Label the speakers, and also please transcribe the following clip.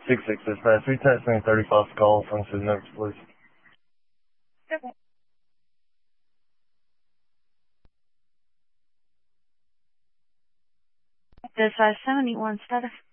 Speaker 1: 6-6 dispatch. We texting 35 call from Sid Notes, please.
Speaker 2: Okay. Dispatch 71 status.